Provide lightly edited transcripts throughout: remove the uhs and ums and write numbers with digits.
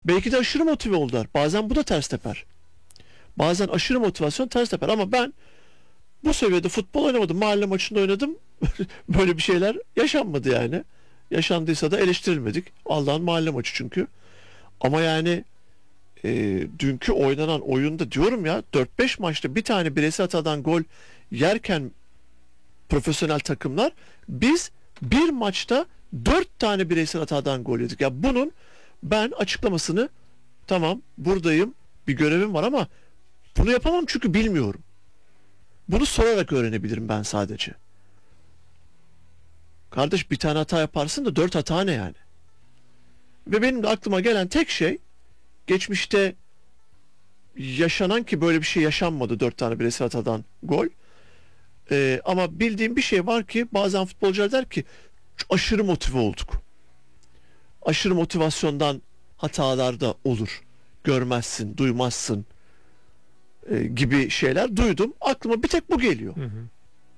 Belki de aşırı motive oldular. Bazen bu da ters teper. Bazen aşırı motivasyon ters teper. Ama ben bu seviyede futbol oynamadım. Mahalle maçında oynadım. Böyle bir şeyler yaşanmadı yani. Yaşandıysa da eleştirilmedik. Allah'ın mahalle maçı çünkü. Ama yani dünkü oynanan oyunda diyorum ya, 4-5 maçta bir tane bireysel hatadan gol yerken profesyonel takımlar, biz bir maçta 4 tane bireysel hatadan gol yedik. Ya bunun ben açıklamasını, tamam buradayım, bir görevim var ama bunu yapamam çünkü bilmiyorum. Bunu sorarak öğrenebilirim ben sadece. Kardeş, bir tane hata yaparsın da 4 hata ne yani? Ve benim de aklıma gelen tek şey, geçmişte yaşanan, ki böyle bir şey yaşanmadı, 4 tane bireysel hatadan gol. Ama bildiğim bir şey var ki bazen futbolcular der ki aşırı motive olduk. Aşırı motivasyondan hatalar da olur. Görmezsin, duymazsın gibi şeyler duydum. Aklıma bir tek bu geliyor. Hı hı.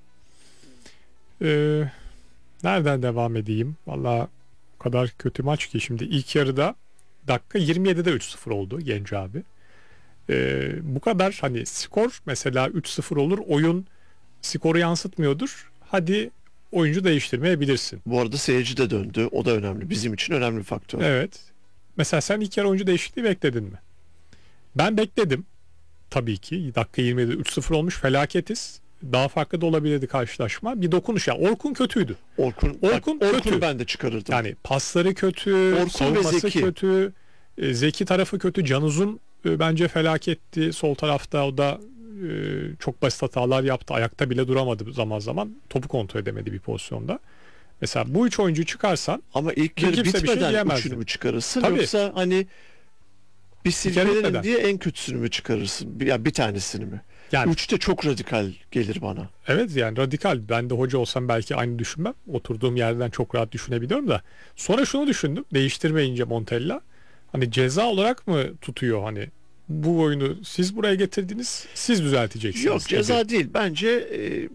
Nereden devam edeyim? Vallahi o kadar kötü maç ki şimdi ilk yarıda dakika 27'de 3-0 oldu Genco abi. Bu kadar hani skor mesela 3-0 olur, oyun skoru yansıtmıyordur. Hadi oyuncu değiştirmeyebilirsin. Bu arada seyirci de döndü. O da önemli. Bizim için önemli bir faktör. Evet. Mesela sen ilk yarı oyuncu değişikliği bekledin mi? Ben bekledim. Tabii ki. Dakika 27'de 3-0 olmuş. Felaketiz. Daha farklı da olabilirdi karşılaşma. Bir dokunuş ya. Orkun kötüydü. Orkun kötü. Ben de çıkarırdım. Yani pasları kötü, Orkun savunması ve Zeki kötü, Zeki tarafı kötü. Can Uzun bence felaketti. Sol tarafta o da çok basit hatalar yaptı. Ayakta bile duramadı zaman zaman. Topu kontrol edemedi bir pozisyonda. Mesela bu üç oyuncuyu çıkarsan, ama ilk yarı kimse bir şey bitmeden diyemezdi. üçünü mü çıkarırsın? Tabii. Yoksa hani bir bitmeden. silkelenin diye en kötüsünü mü çıkarırsın? Bir tanesini mi? Yani Üçte çok radikal gelir bana. evet, yani radikal. Ben de hoca olsam belki aynı düşünmem. Oturduğum yerden çok rahat düşünebiliyorum da. Sonra şunu düşündüm. Değiştirmeyince Montella. Hani ceza olarak mı tutuyor, hani bu oyunu siz buraya getirdiniz, siz düzelteceksiniz Yok, gibi. ceza değil. Bence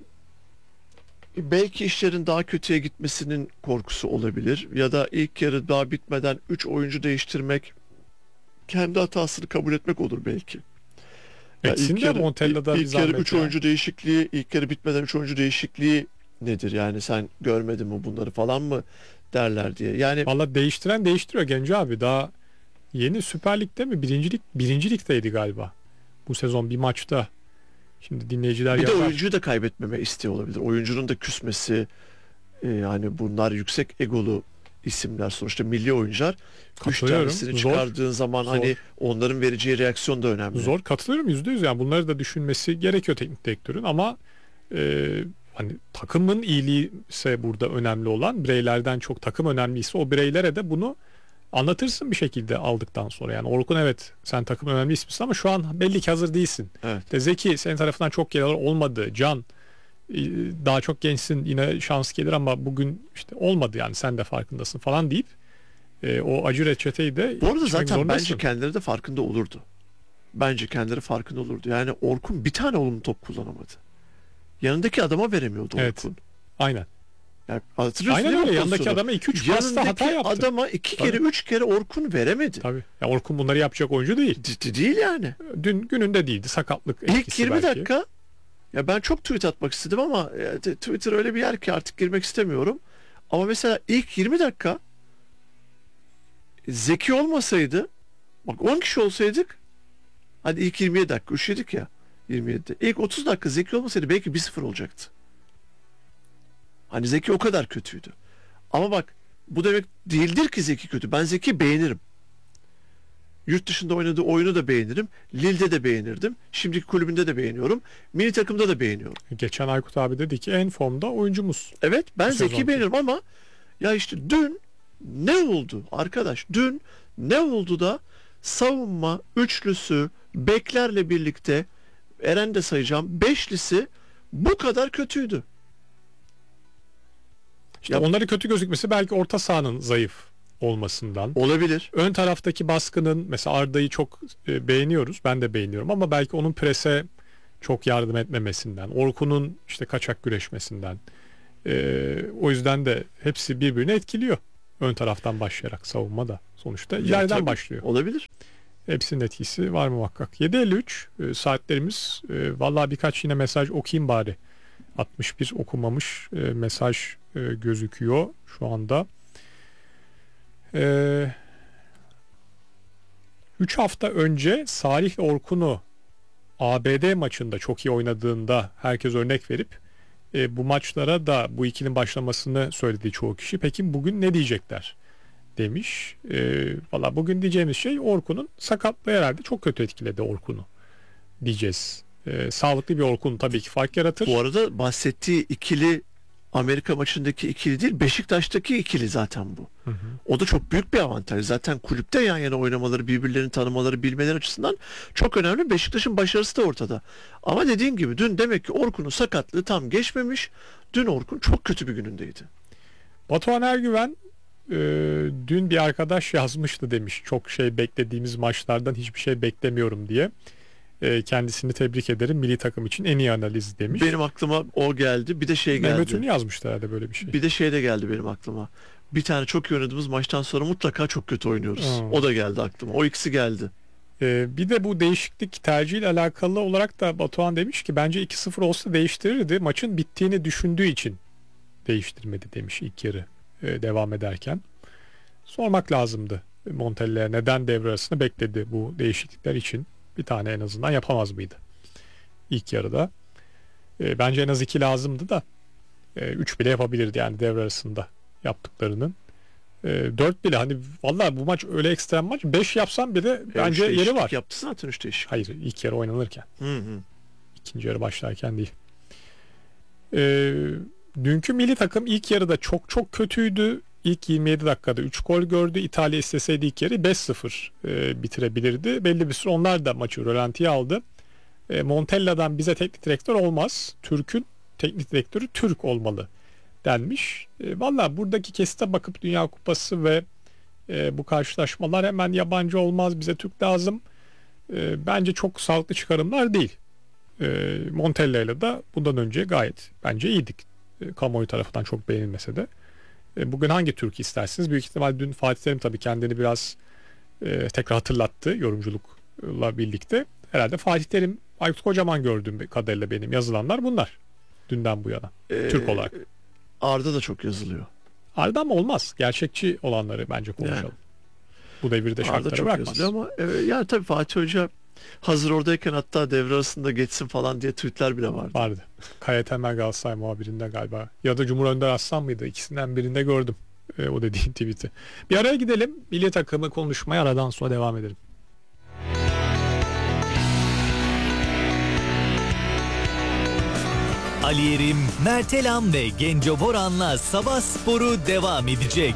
belki işlerin daha kötüye gitmesinin korkusu olabilir. Ya da ilk yarı daha bitmeden 3 oyuncu değiştirmek, kendi hatasını kabul etmek olur belki. Ya Etsin de Montella'da bir ilk yarı zahmet 3 ya. oyuncu değişikliği, ilk yarı bitmeden 3 oyuncu değişikliği nedir? Yani sen görmedin mi bunları falan mı derler diye. Yani Valla değiştiren değiştiriyor Genco abi. Daha yeni Süper Lig'de mi? Birinci ligdeydi galiba. Bu sezon bir maçta. Şimdi dinleyiciler bir de yazar. oyuncuyu da kaybetmeme isteği olabilir. Oyuncunun da küsmesi, yani bunlar yüksek egolu isimler, sonuçta milli oyunçlar. 3 Katılıyorum. tanesini Zor. çıkardığın zaman Zor. hani onların vereceği reaksiyon da önemli. Zor, katılıyorum %100, yani bunları da düşünmesi gerekiyor teknik direktörün ama hani takımın iyiliği ise burada önemli olan, bireylerden çok takım önemliyse o bireylere de bunu anlatırsın bir şekilde aldıktan sonra. Yani Orkun, evet sen takım önemli ismisin ama şu an belli ki hazır değilsin. Evet. De Zeki, senin tarafından çok geliyor olmadı. Can, daha çok gençsin, yine şans gelir ama bugün işte olmadı, yani sen de farkındasın falan deyip o acı reçeteyi de Bu arada içmek zaten zorundasın. bence kendileri de farkında olurdu. Bence kendileri farkında olurdu. Yani Orkun bir tane olumlu top kullanamadı. Yanındaki adama veremiyordu Evet. Orkun. Aynen. Yani hatırlıyorsun Aynen değil mi öyle. o Yanındaki pozisyonu? adama 2-3 pasta hata Yanındaki yaptı. adama 2 Tabii. kere 3 kere Orkun veremedi. Tabii. Ya Orkun bunları yapacak oyuncu değil. Değil yani. Dün gününde değildi. Sakatlık İlk etkisi 20 belki. dakika, ya ben çok tweet atmak istedim ama Twitter öyle bir yer ki artık girmek istemiyorum. Ama mesela ilk 20 dakika Zeki olmasaydı, bak 10 kişi olsaydık, hadi ilk 27 dakika üşüdük ya, 27'de. İlk 30 dakika Zeki olmasaydı belki 1-0 olacaktı. Hani Zeki o kadar kötüydü. Ama bak, bu demek değildir ki Zeki kötü. Ben Zeki beğenirim. Yurt dışında oynadığı oyunu da beğenirim. Lille'de de beğenirdim. Şimdiki kulübünde de beğeniyorum. Milli takımda da beğeniyorum. Geçen Aykut abi dedi ki en formda oyuncumuz. Evet, ben Bu Zeki'yi sezonki. beğenirim ama ya işte dün ne oldu arkadaş? Dün ne oldu da savunma üçlüsü, beklerle birlikte, Eren de sayacağım, beşlisi bu kadar kötüydü. İşte Ya- onları kötü gözükmesi belki orta sahanın zayıf olmasından. Olabilir. Ön taraftaki baskının, mesela Arda'yı çok beğeniyoruz. Ben de beğeniyorum ama belki onun prese çok yardım etmemesinden, Orkun'un işte kaçak güreşmesinden. O yüzden de hepsi birbirini etkiliyor. Ön taraftan başlayarak savunma da sonuçta Ya ileriden tabii, başlıyor. olabilir. Hepsinin etkisi var muhakkak. 7.53 saatlerimiz. Vallahi birkaç yine mesaj okuyayım bari. 61 okunmamış mesaj gözüküyor şu anda. 3 hafta önce Salih Orkun'u ABD maçında çok iyi oynadığında herkes örnek verip bu maçlara da bu ikilinin başlamasını söyledi çoğu kişi. Peki bugün ne diyecekler demiş. Valla bugün diyeceğimiz şey Orkun'un sakatlığı herhalde çok kötü etkiledi Orkun'u diyeceğiz. Sağlıklı bir Orkun tabii ki fark yaratır. Bu arada bahsettiği ikili Amerika maçındaki ikili değil, Beşiktaş'taki ikili zaten bu. Hı hı. O da çok büyük bir avantaj. Zaten kulüpte yan yana oynamaları, birbirlerini tanımaları, bilmeleri açısından çok önemli. Beşiktaş'ın başarısı da ortada. Ama dediğin gibi dün demek ki Orkun'un sakatlığı tam geçmemiş. Dün Orkun çok kötü bir günündeydi. Batuhan Ergüven dün bir arkadaş yazmıştı demiş. Çok şey beklediğimiz maçlardan hiçbir şey beklemiyorum diye. Kendisini tebrik ederim. Milli takım için en iyi analiz demiş. Benim aklıma o geldi. Bir de şey geldi. Mehmet Ünlü yazmıştı herhalde böyle bir şey. Bir de şey de geldi benim aklıma. Bir tane çok iyi oynadığımız maçtan sonra mutlaka çok kötü oynuyoruz. Hmm. O da geldi aklıma. O ikisi geldi. Bir de bu değişiklik tercihiyle alakalı olarak da Batuhan demiş ki bence 2-0 olsa değiştirirdi. Maçın bittiğini düşündüğü için değiştirmedi demiş ilk yarı devam ederken. Sormak lazımdı Montella'ya neden devre arasını bekledi bu değişiklikler için. Bir tane en azından yapamaz mıydı ilk yarıda? Bence en az 2 lazımdı da 3 bile yapabilirdi yani devre arasında yaptıklarının. 4 bile hani vallahi bu maç öyle ekstrem maç 5 yapsam bile bence yeri var. Yaptı zaten 3 değişiklik. Hayır ilk yarı oynanırken. Hı. İkinci yarı başlarken değil. Dünkü milli takım ilk yarıda çok çok kötüydü. İlk 27 dakikada 3 gol gördü. İtalya isteseydi ilk yarı 5-0 bitirebilirdi. Belli bir süre onlar da maçı rölantiye aldı. Montella'dan bize teknik direktör olmaz. Türk'ün teknik direktörü Türk olmalı denmiş. Valla buradaki kesite bakıp Dünya Kupası ve bu karşılaşmalar hemen yabancı olmaz bize Türk lazım. Bence çok sağlıklı çıkarımlar değil. Montella'yla da bundan önce gayet bence iyiydik. Kamuoyu tarafından çok beğenilmese de. Bugün hangi Türk istersiniz? Büyük ihtimal dün Fatih Terim tabii kendini biraz tekrar hatırlattı yorumculukla birlikte. Herhalde Fatih Terim, Aykut Kocaman gördüğüm kadarıyla benim yazılanlar bunlar. Dünden bu yana. Türk olarak. Arda da çok yazılıyor. Arda ama olmaz. Gerçekçi olanları bence konuşalım. Yani. Bu devirde Arda şartları çok bırakmaz. yazılıyor ama yani tabii Fatih Hoca hazır oradayken hatta devre arasında geçsin falan diye tweetler bile vardı. Vardı. Kaya Temel Galatasaray muhabirinde galiba. Ya da Cumhur Önder Aslan mıydı? İkisinden birinde gördüm o dediğin tweet'i. Bir araya gidelim. Milli takımı konuşmaya aradan sonra devam edelim. Ali Yerim, Mert Elam ve Genco Boran'la Sabah Sporu devam edecek.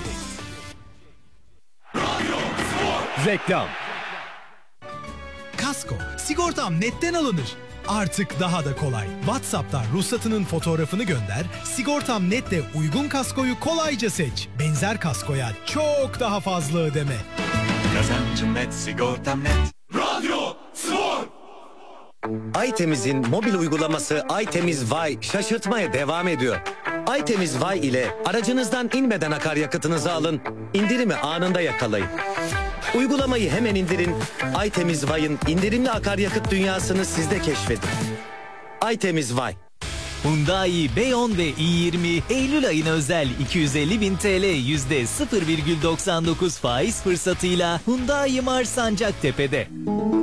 Reklam. Kasko, sigortam netten alınır. Artık daha da kolay. WhatsApp'tan ruhsatının fotoğrafını gönder, sigortam nette uygun kaskoyu kolayca seç. Benzer kaskoya çok daha fazla ödeme. Kazancım net, sigortam net. Radyo Spor. Aytemiz'in mobil uygulaması Aytemiz Vay şaşırtmaya devam ediyor. Aytemiz Vay ile aracınızdan inmeden akaryakıtınızı alın, indirimi anında yakalayın. Uygulamayı hemen indirin, Aytemiz Vay'ın indirimli akaryakıt dünyasını siz de keşfedin. Aytemiz Vay. Hyundai Beyon ve i20 Eylül ayına özel 250.000 TL %0,99 faiz fırsatıyla Hyundai Mars Sancaktepe'de.